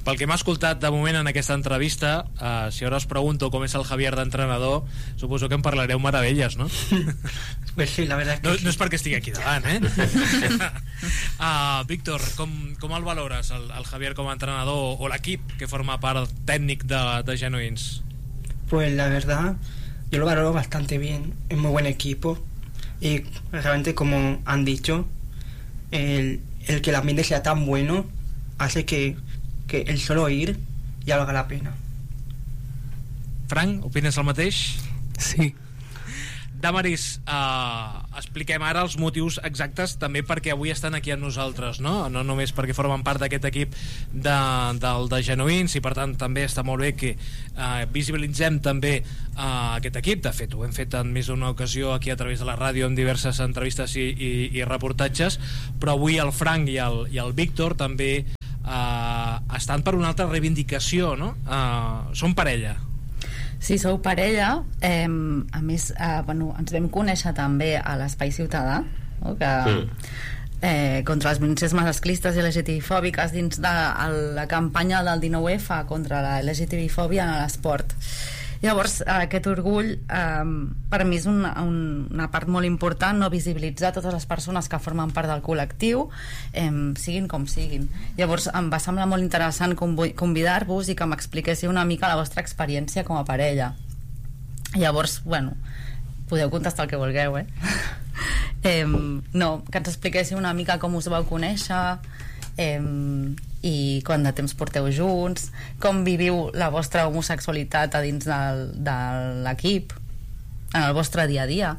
pel que m'ha escoltat de moment en aquesta entrevista, uh, si ara us pregunto com és el Javier d'entrenador, suposo que em parlareu meravelles, no? Pues sí, la verdad es que no, sí. no és perquè estigui aquí davant, eh? uh, Víctor, com, com el valores, el, el Javier com a entrenador, o l'equip que forma part tècnic de, de Genuïns? Pues la verdad, yo lo valoro bastante bien, es muy buen equipo y realmente, como han dicho, el, el que el ambiente sea tan bueno hace que, que el solo ir ya valga la pena. Frank, opines el mateix? Sí. Damaris, uh, expliquem ara els motius exactes també perquè avui estan aquí amb nosaltres, no? No només perquè formen part d'aquest equip de, del de Genuïns, i per tant també està molt bé que uh, visibilitzem també uh, aquest equip. De fet, ho hem fet en més d'una ocasió aquí a través de la ràdio amb diverses entrevistes i, i, i reportatges, però avui el Frank i el, i el Víctor també uh, estan per una altra reivindicació, no? Uh, són parella. Sí, sou parella. Eh, a més, eh, bueno, ens vam conèixer també a l'Espai Ciutadà, no? Que, eh, contra les violències masclistes i L G T B fòbiques dins de la campanya del dinou F contra la L G T B fòbia en l'esport. Llavors, aquest orgull eh, per mi és una, una part molt important, no visibilitzar totes les persones que formen part del col·lectiu, eh, siguin com siguin. Llavors em va semblar molt interessant convidar-vos i que m'expliquéssiu una mica la vostra experiència com a parella. Llavors, bueno, podeu contestar el que vulgueu, eh? eh no, que ens expliquéssiu una mica com us vau conèixer, eh, i quant de temps porteu junts, com viviu la vostra homosexualitat a dins del, de l'equip, en el vostre dia a dia.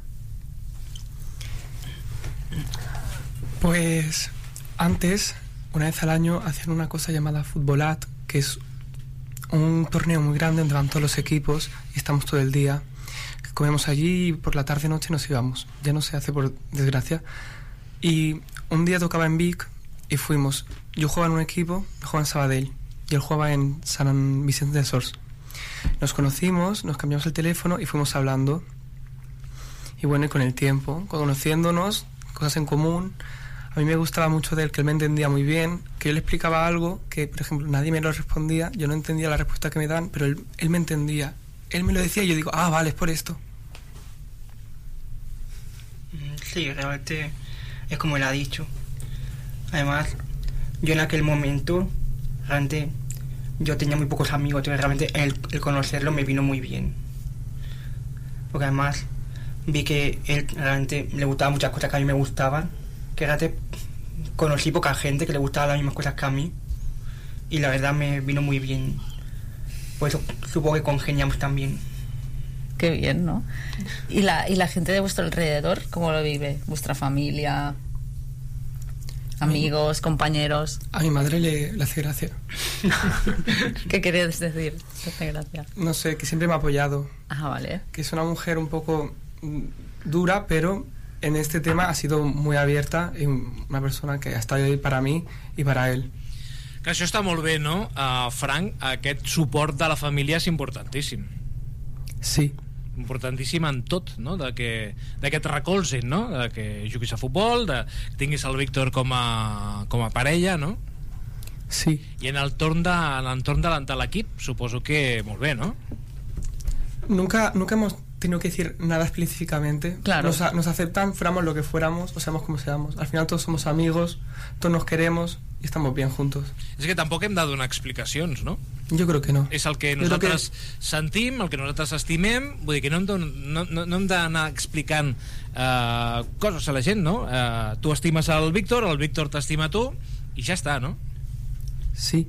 Pues antes, una vez al año, hacían una cosa llamada Futbolat, que es un torneo muy grande donde van todos los equipos y estamos todo el día. Comemos allí y por la tarde noche nos íbamos. Ya no se hace, por desgracia. Y un día tocaba en Vic y fuimos. Yo jugaba en un equipo, jugaba en Sabadell, y él jugaba en San Vicente de Sors. Nos conocimos, nos cambiamos el teléfono y fuimos hablando. Y bueno, y con el tiempo, conociéndonos, cosas en común. A mí me gustaba mucho de él, que él me entendía muy bien, que yo le explicaba algo que, por ejemplo, nadie me lo respondía, yo no entendía la respuesta que me dan, pero él, él me entendía. Él me lo decía y yo digo, ah, vale, es por esto. Sí, realmente es como él ha dicho. Además, yo en aquel momento, realmente, yo tenía muy pocos amigos, entonces realmente el, el conocerlo me vino muy bien. Porque además vi que él realmente le gustaban muchas cosas que a mí me gustaban, que realmente conocí poca gente que le gustaban las mismas cosas que a mí, y la verdad me vino muy bien. Por eso supongo que congeniamos también. Qué bien, ¿no? ¿Y la, y la gente de vuestro alrededor, cómo lo vive? ¿Vuestra familia? Amigos, compañeros. A mi madre le, le hace gracia. ¿Qué querías decir? ¿Te hace gracia? No sé, que siempre me ha apoyado. Ah, vale. Que es una mujer un poco dura, pero en este tema ha sido muy abierta y una persona que ha estado ahí para mí y para él. Que això està molt bé, no? Uh, Frank, aquest suport de la família és importantíssim. Sí. Importantíssim en tot, no? De que, de que et recolzin, no? De que juguis a futbol, de que tinguis el Víctor com a, com a parella, no? Sí. I en l'entorn de, l'entorn de, de l'equip, suposo que molt bé, no? Nunca, nunca hemos tenido que decir nada específicamente. Claro. Nos, nos aceptan, fuéramos lo que fuéramos, o seamos como seamos. Al final todos somos amigos, todos nos queremos y estamos bien juntos. És que tampoc hem de donar explicacions, no? Yo creo que no. És el que nosaltres que... sentim, el que nosaltres estimem, vull dir que no hem de, no, no, no hem d'anar explicant uh, coses a la gent, no? Uh, tu estimes el Víctor, el Víctor t'estima a tu, i ja està, no? Sí.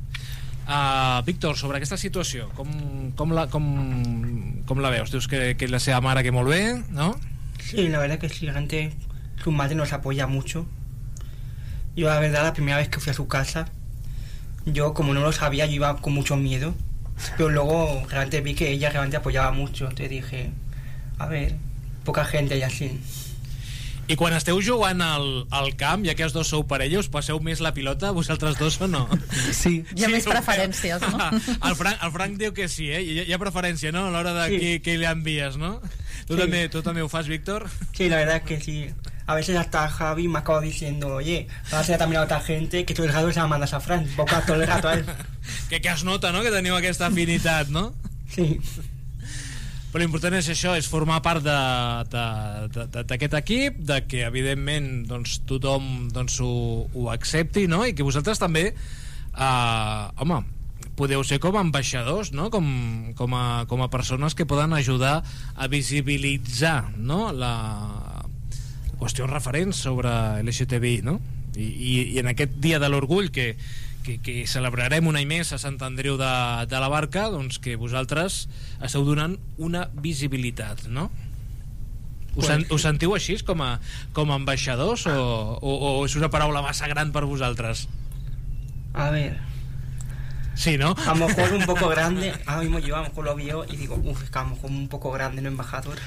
Uh, Víctor, sobre aquesta situació, com, com, la, com, com la veus? Dius que, que la seva mare que molt bé, no? Sí, la verdad que sí, realmente su madre nos apoya mucho. Yo la verdad la primera vez que fui a su casa, yo como no lo sabía, yo iba con mucho miedo, pero luego realmente vi que ella realmente apoyaba mucho, entonces dije, a ver, poca gente y así. I quan esteu jugant al, al camp, ja que els dos sou parella, us passeu més la pilota, vosaltres dos o no? Sí. Hi ha sí, més preferències, no? El Frank, el Frank diu que sí, eh? Hi ha, hi ha preferència, no? A l'hora de sí. qui, qui li envies, no? Tu, sí. també, tu també ho fas, Víctor? Sí, la verdad que sí. a veces hasta Javi me acaba diciendo, oye, vas a ir también a otra gente que todo el rato se la mandas a Fran, poca todo el rato a él. que, que es nota, no?, que teniu aquesta afinitat, no? Sí. Però l'important és això, és formar part d'aquest equip, de que evidentment doncs, tothom doncs, ho, ho accepti, no? I que vosaltres també eh, home, podeu ser com a ambaixadors, no? com, com, a, com a persones que poden ajudar a visibilitzar, no? la qüestions referents sobre L G T B I, no? I, i, i en aquest dia de l'orgull que Que, que celebrarem un any més a Sant Andreu de, de la Barca, doncs que vosaltres esteu donant una visibilitat, no? Us, sen, us sentiu així com a, com a ambaixadors o, o, o és una paraula massa gran per vosaltres? A ver, sí, ¿no? A lo mejor un poco grande, ahora mismo yo a lo mejor lo veo y digo, uff, es que a lo mejor un poco grande, no embajador.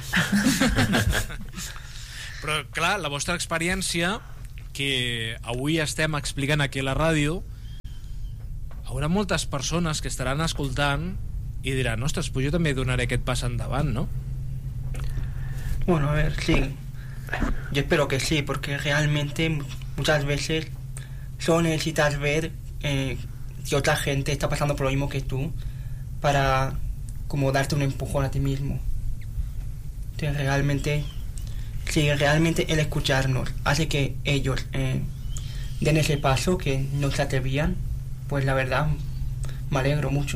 Però clar, la vostra experiència que avui estem explicant aquí a la ràdio, hi haurà moltes persones que estaran escoltant i diran, ostres, pues jo també donaré aquest pas endavant, ¿no? Bueno, a ver, sí. Yo espero que sí, porque realmente muchas veces solo necesitas ver eh, que otra gente está pasando por lo mismo que tú para como darte un empujón a ti mismo. Entonces realmente, sí, realmente el escucharnos hace que ellos eh, den ese paso que no se atrevían. Pues la verdad, me alegro mucho.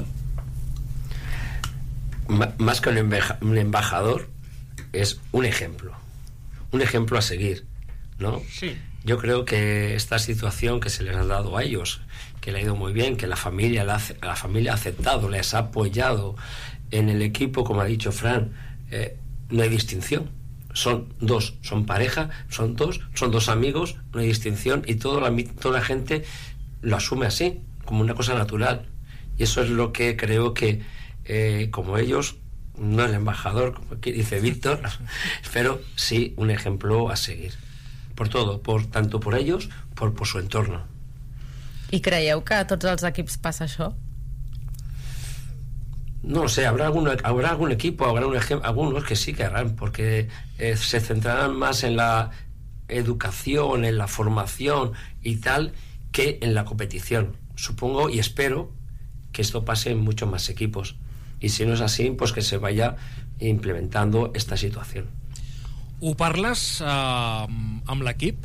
M- más que un, embeja- un embajador, es un ejemplo. Un ejemplo a seguir, ¿no? Sí. Yo creo que esta situación que se les ha dado a ellos, que le ha ido muy bien, que la familia la, la familia ha aceptado, les ha apoyado en el equipo, como ha dicho Fran, eh, no hay distinción. Son dos, son pareja, son dos, son dos amigos, no hay distinción y toda la, toda la gente lo asume así, como una cosa natural, y eso es lo que creo que eh, como ellos, no el embajador como aquí dice Víctor, pero sí un ejemplo a seguir por todo, por tanto por ellos por, por su entorno. I creieu que a tots els equips passa això? No sé, habrá algún, habrá algún equipo, habrá un ejem- algunos que sí que harán, porque eh, se centrarán más en la educación, en la formación y tal, que en la competición. Supongo y espero que esto pase en muchos más equipos, y si no es así, pues que se vaya implementando esta situación. Ho parles eh, amb l'equip?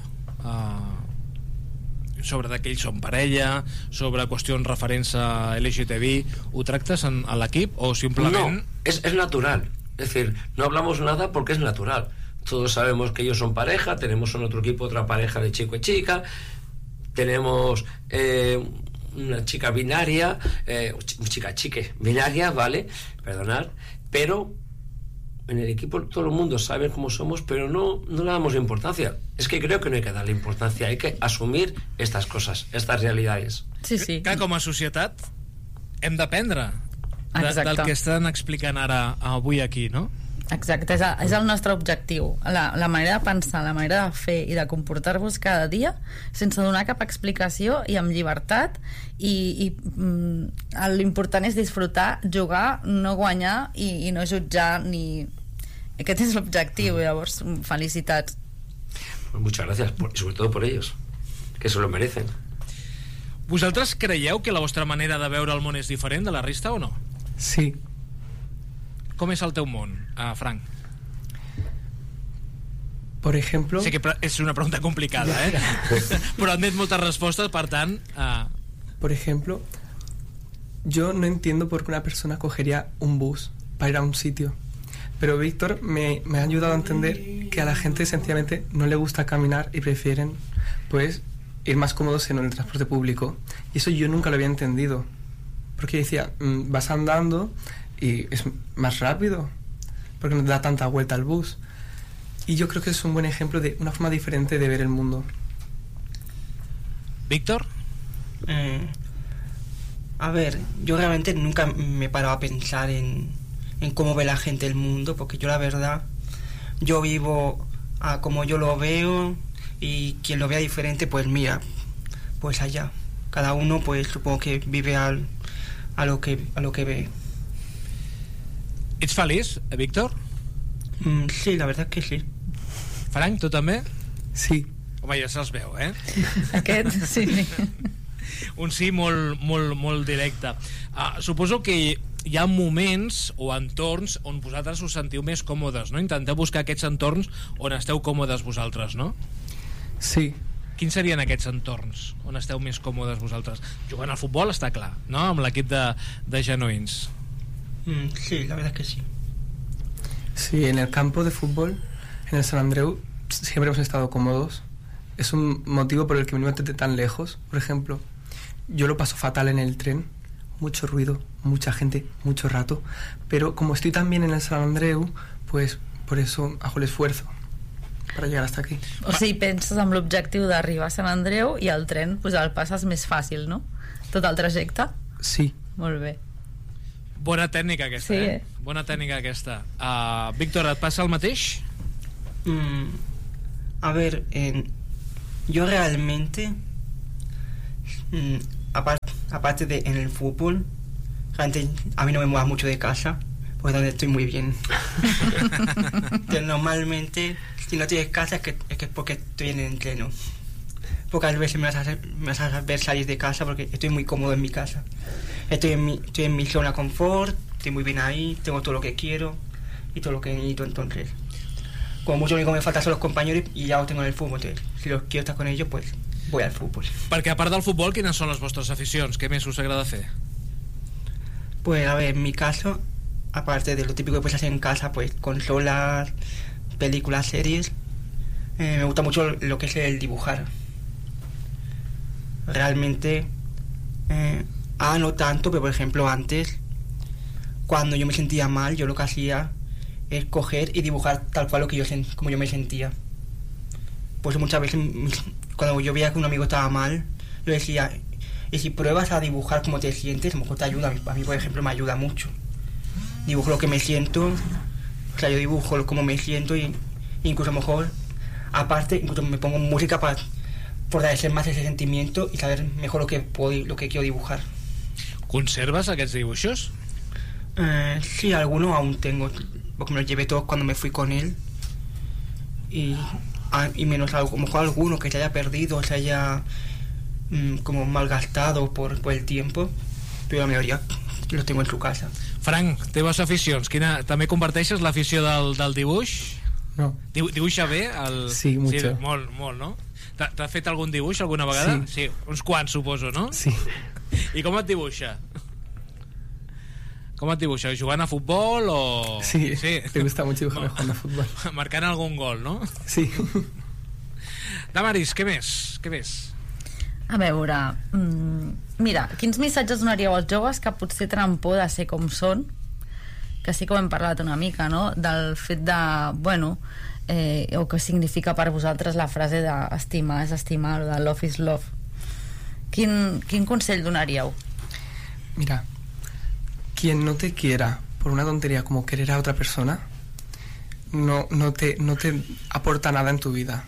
Eh, sobre que ells són parella, sobre qüestions referents a L G T B I, ho tractes en, a l'equip o simplement... No, es, es natural, es decir, no hablamos nada porque es natural. Todos sabemos que ellos son pareja, tenemos en otro equipo otra pareja de chico y chica, tenemos eh, una chica binaria, eh, chica chique binaria, vale, perdonad, pero en el equipo todo el mundo sabe cómo somos, pero no, no le damos importancia. Es que creo que no hay que darle importancia, hay que asumir estas cosas, estas realidades. Sí, sí. Que com a societat hem d'aprendre de, del que estan explicant ara avui aquí, no? Exacte, és, a, és el nostre objectiu, la, la manera de pensar, la manera de fer i de comportar-vos cada dia sense donar cap explicació i amb llibertat, i, i mm, l'important és disfrutar, jugar, no guanyar i, i no jutjar ni... Aquest és l'objectiu, llavors felicitats. Pues muchas gracias, por, y sobre todo por ellos, que se lo merecen. Vosaltres creieu que la vostra manera de veure el món és diferent de la resta o no? Sí. Com és el teu món, uh, Frank? Por ejemplo... Sé que és una pregunta complicada, eh? Però admet moltes respostes, per tant... Uh... Por ejemplo, yo no entiendo por qué una persona cogería un bus para ir a un sitio. Pero Víctor me, me ha ayudado a entender que a la gente sencillamente no le gusta caminar y prefieren, pues, ir más cómodos en el transporte público. Y eso yo nunca lo había entendido. Porque decía, mmm, vas andando... y es más rápido porque no da tanta vuelta al bus, y yo creo que es un buen ejemplo de una forma diferente de ver el mundo. ¿Víctor? Eh, a ver, yo realmente nunca me he parado a pensar en, en cómo ve la gente el mundo, porque yo la verdad, yo vivo a como yo lo veo, y quien lo vea diferente, pues mira, pues allá. Cada uno, pues supongo que vive al, a lo que a lo que ve. Ets feliç, Víctor? Mm, sí, la verdad es que sí. Frank, tu també? Sí. Home, ja se'ls veu, eh? Aquest, sí, sí. Un sí molt, molt, molt directe. Uh, suposo que hi ha moments o entorns on vosaltres us sentiu més còmodes, no? Intenteu buscar aquests entorns on esteu còmodes vosaltres, no? Sí. Quins serien aquests entorns on esteu més còmodes vosaltres? Jugant al futbol està clar, no? Amb l'equip de, de genuïns. Mm, sí, la verdad es que sí. Sí, en el campo de fútbol, en el San Andreu, siempre hemos estado cómodos. Es un motivo por el que venimos desde tan lejos. Por ejemplo, yo lo paso fatal en el tren, mucho ruido, mucha gente, mucho rato, pero como estoy tan bien en el San Andreu, pues por eso hago el esfuerzo para llegar hasta aquí. O sigui, penses amb l'objectiu d'arribar a Sant Andreu i el tren pues, el passes més fàcil, no? Tot el trajecte? Sí. Molt bé. Bona tècnica aquesta, sí, eh? eh? Bona tècnica aquesta. Uh, Víctor, et passa el mateix? Mm, a ver, eh, yo realmente, mm, aparte, aparte de en el fútbol, realmente a mí no me muevas mucho de casa, porque donde estoy muy bien. Que normalmente, si no tienes casa es que es que es porque estoy en el entreno. Pocas veces me vas, a hacer, me vas a ver salir de casa porque estoy muy cómodo en mi casa. Estoy en mi, estoy en mi zona confort, estoy muy bien ahí, tengo todo lo que quiero y todo lo que necesito. Entonces, como mucho lo único que me falta son los compañeros y ya los tengo en el fútbol. Entonces, si los quiero estar con ellos, pues voy al fútbol. Perquè a part del futbol, quines són les vostres aficions? Què més us agrada fer? Pues a ver, en mi caso, aparte de lo típico que puedes hacer en casa, pues consolas, películas, series, eh, me gusta mucho lo que es el dibujar. Realmente, eh, ah, no tanto, pero por ejemplo antes, cuando yo me sentía mal, yo lo que hacía es coger y dibujar tal cual lo que yo sent- como yo me sentía. Pues muchas veces cuando yo veía que un amigo estaba mal, yo decía, y si pruebas a dibujar como te sientes, a lo mejor te ayuda. A mí, por ejemplo, me ayuda mucho. Dibujo lo que me siento, o sea, yo dibujo como me siento y incluso a lo mejor, aparte, incluso me pongo música para fortalecer más ese sentimiento y saber mejor lo que puedo, lo que quiero dibujar. Conserves aquests dibuixos? Eh, sí, algunos aún tengo, porque me los llevé todos cuando me fui con él. Y, ah, y menos algo, a lo mejor alguno que se haya perdido, se haya mmm, como malgastado por, por el tiempo, pero la mayoría los tengo en su casa. Frank, teves aficions. Quina... També comparteixes l'afició del, del dibuix? No. Diu, dibuixa bé? El... Sí, mucho. Sí, molt, molt, no? T'ha, t'ha fet algun dibuix alguna vegada? Sí. Sí. Uns quants, suposo, no? Sí. I com et dibuixa? Com et dibuixa? Jugant a futbol o...? Sí, sí. te gusta mucho dibujar jugando a fútbol. Marcant algun gol, no? Sí. Damaris, què més? Què més? A veure, mm, mira, quins missatges donaríeu als joves que potser tenen por de ser com són? Que sí que ho hem parlat una mica, no? Del fet de, bueno, eh, o que significa per vosaltres la frase de estimar és estimar, o de love is love. Quin, quin consell donaríeu? Mira, quien no te quiera por una tontería como querer a otra persona, no, no, te, no te aporta nada en tu vida.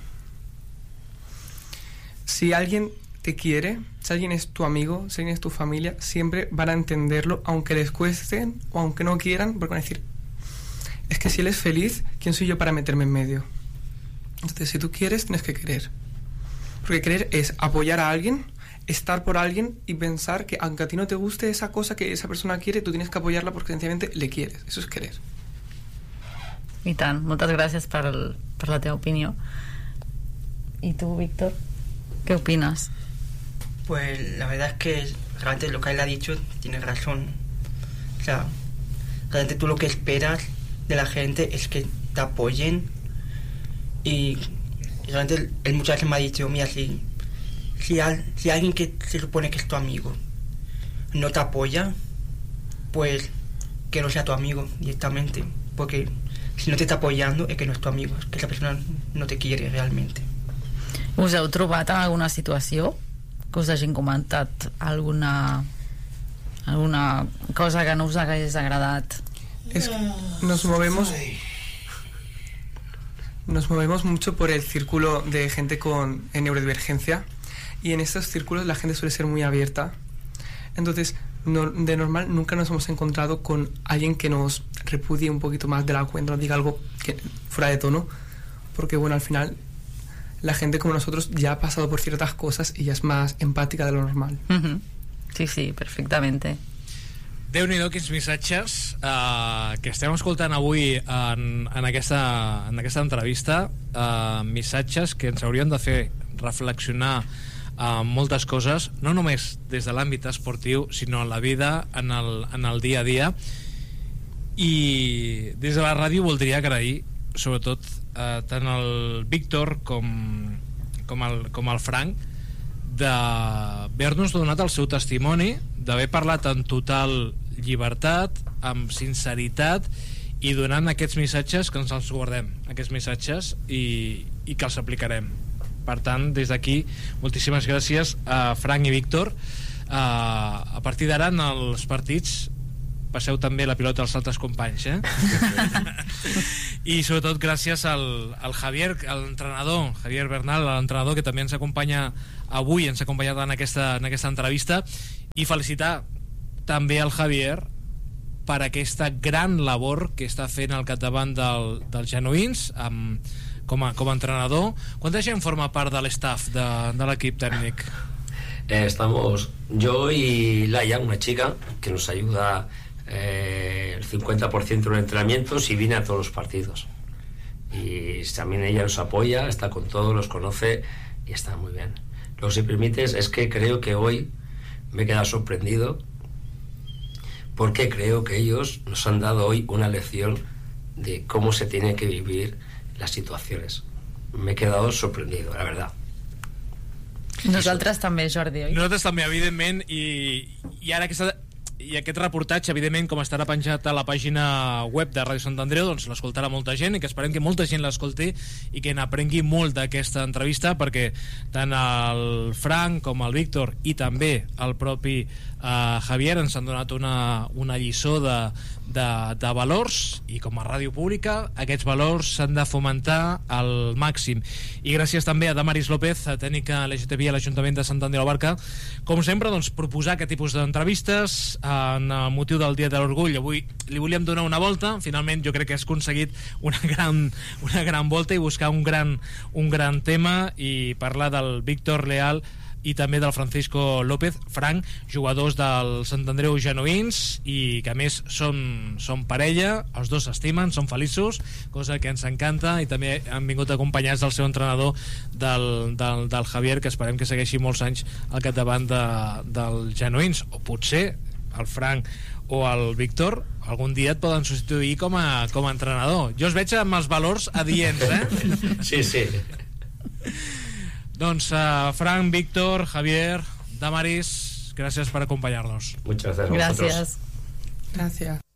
Si alguien te quiere, si alguien es tu amigo, si alguien es tu familia, siempre van a entenderlo, aunque les cuesten o aunque no quieran, porque van a decir, es que si él es feliz, ¿quién soy yo para meterme en medio? Entonces, si tú quieres, tienes que querer. Porque querer es apoyar a alguien, estar por alguien y pensar que aunque a ti no te guste esa cosa que esa persona quiere, tú tienes que apoyarla porque sencillamente le quieres. Eso es querer. I tant, moltes gràcies per, el, per la teva opinió. I tu, Víctor, què opines? Pues la verdad es que realmente lo que él ha dicho tiene razón. O sea, realmente tú lo que esperas de la gente es que te apoyen y, y realmente él, él muchas veces me ha dicho, mira, si, si, al, si alguien que se supone que es tu amigo no te apoya, pues que no sea tu amigo directamente, porque si no te está apoyando es que no es tu amigo, es que esa persona no te quiere realmente. Us heu trobat en alguna situació que us hagin comentat alguna alguna cosa que no us hagués agradat? Es que nos movemos nos movemos mucho por el círculo de gente con en neurodivergencia y en estos círculos la gente suele ser muy abierta. Entonces, no, de normal nunca nos hemos encontrado con alguien que nos repudie un poquito más de la cuenta, nos diga algo que fuera de tono, porque bueno, al final la gente como nosotros ya ha pasado por ciertas cosas y ya es más empática de lo normal. Uh-huh. Sí, sí, perfectamente. Déu-n'hi-do, quins missatges uh, que estem escoltant avui en, en, aquesta, en aquesta entrevista, uh, missatges que ens haurien de fer reflexionar uh, moltes coses, no només des de l'àmbit esportiu, sinó en la vida, en el, en el dia a dia. I des de la ràdio voldria agrair sobretot uh, tant el Víctor com, com, el, com el Frank d'haver-nos donat el seu testimoni, d'haver parlat en total llibertat, amb sinceritat i donant aquests missatges que ens els guardem, aquests missatges i, i que els aplicarem. Per tant, des d'aquí moltíssimes gràcies a Frank i Víctor. uh, a partir d'ara en els partits passeu també la pilota als altres companys, eh? I sobretot gràcies al, al Javier, l'entrenador Javier Bernal, l'entrenador que també ens acompanya avui, ens ha acompanyat en aquesta, en aquesta entrevista, i felicitar també al Javier per aquesta gran labor que està fent al capdavant del, dels genuïns amb, com, a, com a entrenador. Quanta gent forma part de l'estaff de, de l'equip tècnic? Eh, estamos yo y Laia, una chica que nos ayuda eh, el cincuenta por ciento de los entrenamientos y viene a todos los partidos. Y también ella nos apoya, está con todos, los conoce y está muy bien. Lo que si permites es que creo que hoy me he quedado sorprendido porque creo que ellos nos han dado hoy una lección de cómo se tienen que vivir las situaciones. Me he quedado sorprendido, la verdad. Nosaltres també, Jordi, oi? Nosaltres també, evidentment, i, i ara aquesta, i aquest reportatge, evidentment, com estarà penjat a la pàgina web de Ràdio Sant Andreu, doncs l'escoltarà molta gent i que esperem que molta gent l'escolti i que n'aprengui molt d'aquesta entrevista, perquè tant el Frank com el Víctor i també el propi uh, Javier ens han donat una, una lliçó de, de, de valors, i com a ràdio pública aquests valors s'han de fomentar al màxim. I gràcies també a Damaris López, tècnica L G T B I a l'Ajuntament de Sant Andreu de la Barca, com sempre, doncs, proposar aquest tipus d'entrevistes en el motiu del Dia de l'Orgull. Avui li volíem donar una volta, finalment jo crec que has aconseguit una gran, una gran volta i buscar un gran, un gran tema i parlar del Víctor Leal i també del Francisco López. Frank, jugadors del Sant Andreu Genuïns i que a més són, són parella, els dos s'estimen, són feliços, cosa que ens encanta, i també han vingut acompanyats del seu entrenador del, del, del Javier, que esperem que segueixi molts anys al capdavant de, del Genuïns, o potser el Frank o el Víctor algun dia et poden substituir com a, com a entrenador. Jo els veig amb els valors adients, eh? Sí, sí. Doncs uh, Frank, Víctor, Javier, Damaris, gràcies per acompanyar-nos. Muchas gracias a vosotros. Gràcies. Gracias.